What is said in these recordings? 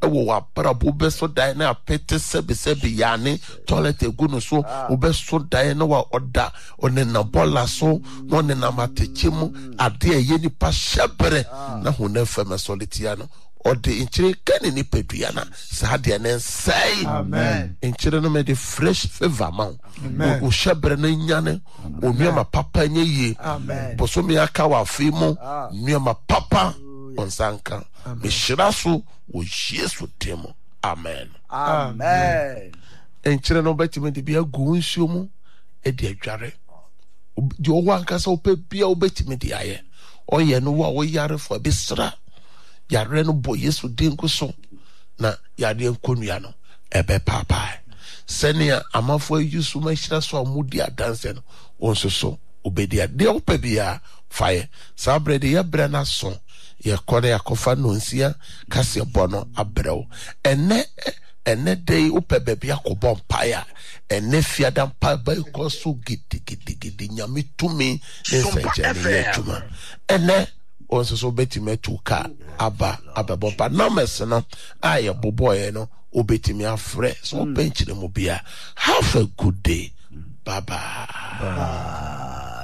ewo wa para bo be so dan na apete sebi yane toilet egu no so wo be so dan na wa oda onena bola so no onena matechemu ade ye nipa shebre na hona fam solitia no ode inchire kane ni pedua na sa de na nsai amen inchire no me de fresh favor ma o shebre na nyane onuama papa nye ye amen boso me aka wa afimo nuama papa onsanka me shiraso wo Yesu temo amen amen inchire no betime de bia gu nsuo mu e de adware de o wanka so pe bia o betime de aye oye no wo yare fo bisra yare no bo Yesu din ko so na yare nkonua no ebe papa senia amafo yusu ma hira so amudi adanse no wonso so obedia de opebia faye sabrede ya brana so ye kore yakofa no nsia kase bono abrew ene dey opebe bia kobon paya ene fiada mpa ba ko so gidi nyame tumi nsenje ne yatuma ene onso so betime tuka ababon pa numbers no aye boboye no obetime afre so benchire mo bia have a good day bye bye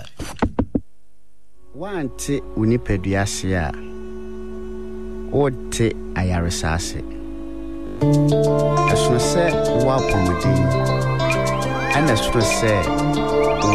wante unipeduase a ote ayaresase esono se wa pomodin ana esono se